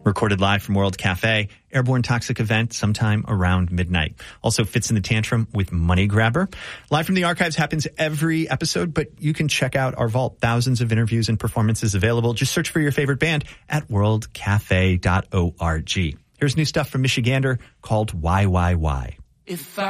Recorded live from World Cafe, Airborne Toxic event sometime around midnight. Also Fits in the Tantrum with Money Grabber. Live from the archives happens every episode, but you can check out our vault. Thousands of interviews and performances available. Just search for your favorite band at worldcafe.org. Here's new stuff from Michigander called Why. If